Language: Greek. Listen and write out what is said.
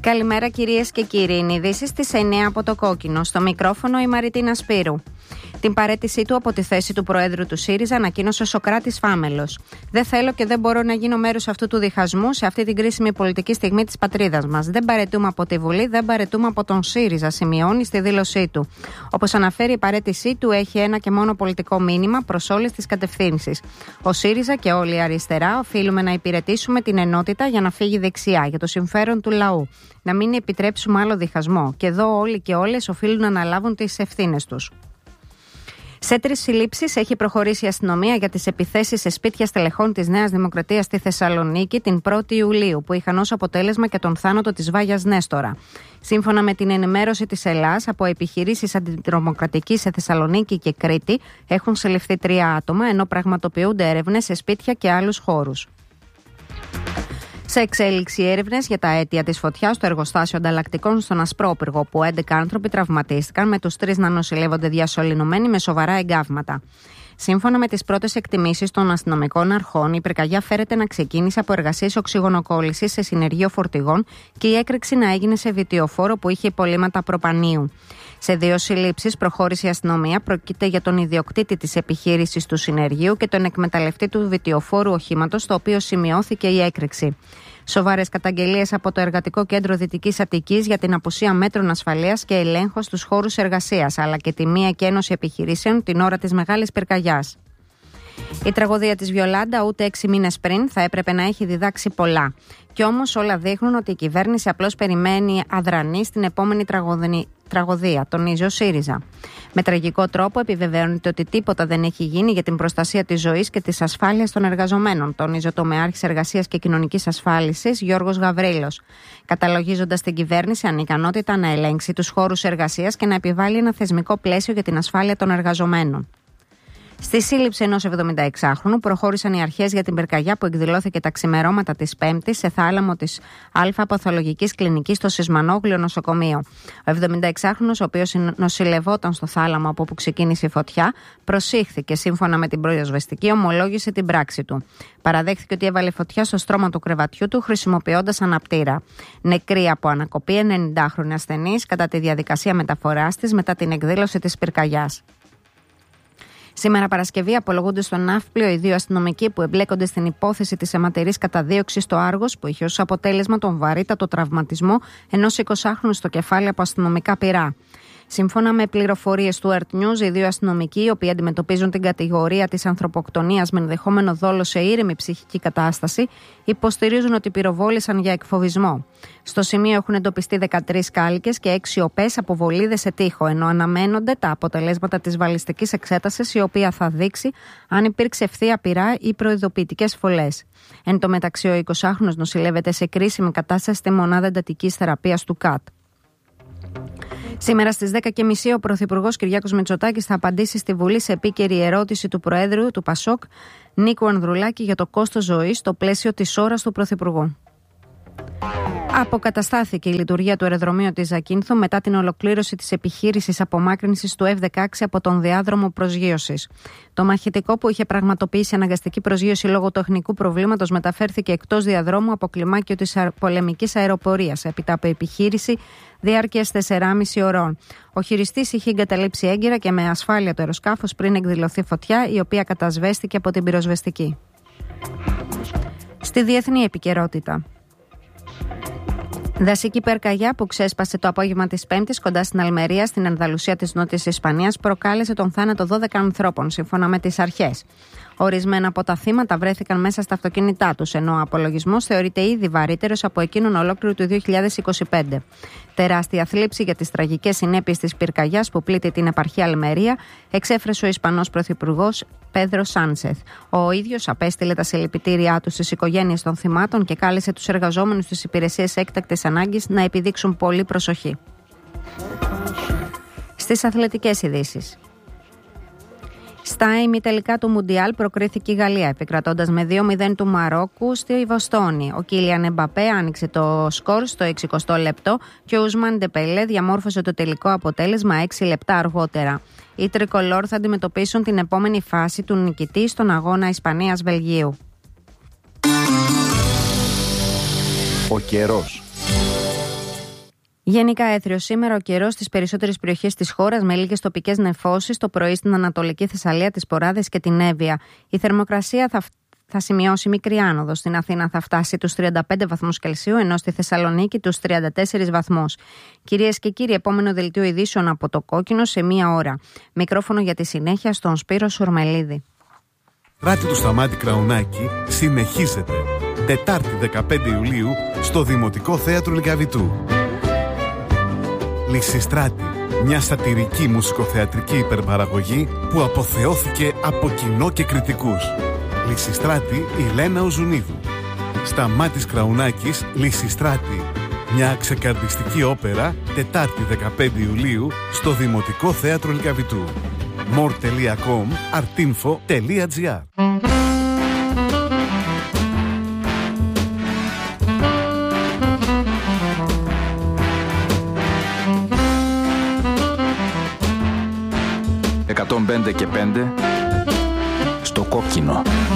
Καλημέρα κυρίες και κύριοι. Είναι ειδήσεις στις 9 από το Κόκκινο. Στο μικρόφωνο η Μαριτίνα Σπύρου. Την παραίτησή του από τη θέση του Προέδρου του ΣΥΡΙΖΑ ανακοίνωσε ο Σωκράτης Φάμελος. Δεν θέλω και δεν μπορώ να γίνω μέρος αυτού του διχασμού σε αυτή την κρίσιμη πολιτική στιγμή της πατρίδας μας. Δεν παραιτούμε από τη Βουλή, δεν παραιτούμε από τον ΣΥΡΙΖΑ, σημειώνει στη δήλωσή του. Όπως αναφέρει, η παραίτησή του έχει ένα και μόνο πολιτικό μήνυμα προς όλες τις κατευθύνσεις. Ο ΣΥΡΙΖΑ και όλη η αριστερά οφείλουμε να υπηρετήσουμε την ενότητα για να φύγει δεξιά, για το συμφέρον του λαού. Να μην επιτρέψουμε άλλο διχασμό. Και εδώ όλοι και όλες οφείλουν να αναλάβουν τις ευθύνες τους. Σε 3 συλλήψεις έχει προχωρήσει η αστυνομία για τις επιθέσεις σε σπίτια στελεχών της Νέας Δημοκρατίας στη Θεσσαλονίκη την 1η Ιουλίου, που είχαν ως αποτέλεσμα και τον θάνατο της Βάγιας Νέστορα. Σύμφωνα με την ενημέρωση της Ελλάς, από επιχειρήσεις αντιτρομοκρατικής σε Θεσσαλονίκη και Κρήτη έχουν συλληφθεί 3 άτομα, ενώ πραγματοποιούνται έρευνες σε σπίτια και άλλους χώρους. Σε εξέλιξη έρευνες για τα αίτια της φωτιάς στο εργοστάσιο ανταλλακτικών στον Ασπρόπυργο, που 11 άνθρωποι τραυματίστηκαν, με τους 3 να νοσηλεύονται διασωληνωμένοι με σοβαρά εγκάβματα. Σύμφωνα με τις πρώτες εκτιμήσεις των αστυνομικών αρχών, η πυρκαγιά φέρεται να ξεκίνησε από εργασίες οξυγονοκόλλησης σε συνεργείο φορτηγών και η έκρηξη να έγινε σε βιτιοφόρο που είχε υπολείμματα προπανίου. Σε 2 συλλήψεις προχώρησε η αστυνομία. Πρόκειται για τον ιδιοκτήτη της επιχείρησης του συνεργείου και τον εκμεταλλευτή του βιτιοφόρου οχήματος, στο οποίο σημειώθηκε η έκρηξη. Σοβαρές καταγγελίες από το Εργατικό Κέντρο Δυτικής Αττικής για την απουσία μέτρων ασφαλείας και ελέγχου στους χώρους εργασίας, αλλά και τη μία εκένωση επιχειρήσεων την ώρα της μεγάλης πυρκαγιάς. Η τραγωδία της Βιολάντα ούτε 6 μήνες πριν θα έπρεπε να έχει διδάξει πολλά. Κι όμως όλα δείχνουν ότι η κυβέρνηση απλώς περιμένει αδρανή στην επόμενη τραγωδία, τονίζει ο ΣΥΡΙΖΑ. Με τραγικό τρόπο επιβεβαιώνεται ότι τίποτα δεν έχει γίνει για την προστασία της ζωής και της ασφάλειας των εργαζομένων, τονίζει ο τομεάρχης Εργασίας και Κοινωνικής Ασφάλισης Γιώργος Γαβρίλος, καταλογίζοντας την κυβέρνηση ανικανότητα να ελέγξει τους χώρους εργασίας και να επιβάλλει ένα θεσμικό πλαίσιο για την ασφάλεια των εργαζομένων. Στη σύλληψη ενός 76χρονου προχώρησαν οι αρχές για την πυρκαγιά που εκδηλώθηκε τα ξημερώματα της Πέμπτης σε θάλαμο της Παθολογικής Κλινικής στο Σισμανόγλιο νοσοκομείο. Ο 76χρονος, ο οποίος νοσηλευόταν στο θάλαμο από όπου ξεκίνησε η φωτιά, προσήχθηκε. Σύμφωνα με την πυροσβεστική, ομολόγησε την πράξη του. Παραδέχθηκε ότι έβαλε φωτιά στο στρώμα του κρεβατιού του χρησιμοποιώντας αναπτήρα. Νεκρή από ανακοπή 90χρονη ασθενής κατά τη διαδικασία μεταφοράς της μετά την εκδήλωση της πυρκαγιάς. Σήμερα Παρασκευή απολογούνται στο ναύπλιο οι 2 αστυνομικοί που εμπλέκονται στην υπόθεση της αιματερής καταδίωξης στο Άργος, που είχε ως αποτέλεσμα τον βαρύτατο τραυματισμό ενός 20χρονου στο κεφάλι από αστυνομικά πυρά. Σύμφωνα με πληροφορίες του Earth News, οι 2 αστυνομικοί, οι οποίοι αντιμετωπίζουν την κατηγορία της ανθρωποκτονίας με ενδεχόμενο δόλο σε ήρεμη ψυχική κατάσταση, υποστηρίζουν ότι πυροβόλησαν για εκφοβισμό. Στο σημείο έχουν εντοπιστεί 13 κάλικες και 6 οπές από βολίδες σε τοίχο, ενώ αναμένονται τα αποτελέσματα της βαλιστικής εξέτασης, η οποία θα δείξει αν υπήρξε ευθεία πυρά ή προειδοποιητικές φωλές. Εν τω μεταξύ, ο 20χρονος νοσηλεύεται σε κρίσιμη κατάσταση στη μονάδα εντατικής θεραπείας του ΚΑΤ. Σήμερα στις 10.30 ο Πρωθυπουργός Κυριάκος Μητσοτάκης θα απαντήσει στη Βουλή σε επίκαιρη ερώτηση του Προέδρου του ΠΑΣΟΚ, Νίκου Ανδρουλάκη, για το κόστος ζωής στο πλαίσιο της ώρας του Πρωθυπουργού. Αποκαταστάθηκε η λειτουργία του αεροδρομίου της Ζακίνθου μετά την ολοκλήρωση της επιχείρησης απομάκρυνσης του F-16 από τον διάδρομο προσγείωσης. Το μαχητικό, που είχε πραγματοποιήσει αναγκαστική προσγείωση λόγω τεχνικού προβλήματος, μεταφέρθηκε εκτός διαδρόμου από κλιμάκιο της πολεμικής αεροπορίας, έπειτα από επιχείρηση διάρκειας 4,5 ωρών. Ο χειριστής είχε εγκαταλείψει έγκαιρα και με ασφάλεια το αεροσκάφος πριν εκδηλωθεί φωτιά, η οποία κατασβέστηκε από την πυροσβεστική. Στη διεθνή επικαιρότητα. Δασική πυρκαγιά που ξέσπασε το απόγευμα της Πέμπτης κοντά στην Αλμερία, στην Ανδαλουσία της Νότιας Ισπανίας, προκάλεσε τον θάνατο 12 ανθρώπων, σύμφωνα με τις αρχές. Ορισμένα από τα θύματα βρέθηκαν μέσα στα αυτοκίνητά τους, ενώ ο απολογισμός θεωρείται ήδη βαρύτερος από εκείνον ολόκληρο του 2025. Τεράστια θλίψη για τις τραγικές συνέπειες της πυρκαγιάς που πλήττει την επαρχία Αλμερία εξέφρασε ο Ισπανός Πρωθυπουργός Πέδρο Σάνσεθ. Ο ίδιος απέστειλε τα συλληπιτήριά του στις οικογένειες των θυμάτων και κάλεσε τους εργαζόμενους στις υπηρεσίες έκτακτης ανάγκης να επιδείξουν πολύ προσοχή. Στις αθλητικές ειδήσεις. Στα ημιτελικά του Μουντιάλ προκρίθηκε η Γαλλία, επικρατώντας με 2-0 του Μαρόκου στη Βοστόνη. Ο Κίλιαν Εμπαπέ άνοιξε το σκορ στο 60 λεπτό και ο Ουσμάν Ντεμπελέ διαμόρφωσε το τελικό αποτέλεσμα 6 λεπτά αργότερα. Οι τρικολόρ θα αντιμετωπίσουν την επόμενη φάση του νικητή στον αγώνα Γενικά έθριο σήμερα ο καιρός στις περισσότερες περιοχές της χώρας με λίγες τοπικές νεφώσεις, το πρωί στην Ανατολική Θεσσαλία, τις Ποράδες και την Εύβοια. Η θερμοκρασία θα σημειώσει μικρή άνοδο. Στην Αθήνα θα φτάσει τους 35 βαθμούς Κελσίου, ενώ στη Θεσσαλονίκη τους 34 βαθμούς. Κυρίες και κύριοι, επόμενο δελτίο ειδήσεων από το Κόκκινο σε 1 ώρα. Μικρόφωνο για τη συνέχεια στον Σπύρο Σουρμελίδη. Στράτη του Σταμάτη Κραουνάκη συνεχίζεται. Τετάρτη 15 Ιουλίου στο Δημοτικό Θέατρο Λυκαβητού. Λυσιστράτη, μια σατιρική μουσικοθεατρική υπερπαραγωγή που αποθεώθηκε από κοινό και κριτικούς. Λυσιστράτη η Λένα Οζουνίδου. Σταμάτης Κραουνάκης, Λυσιστράτη. Μια ξεκαρδιστική όπερα, Τετάρτη 15 Ιουλίου στο Δημοτικό Θέατρο Λυκαβητού. more.com artinfo.gr. «105 και 5» στο Κόκκινο.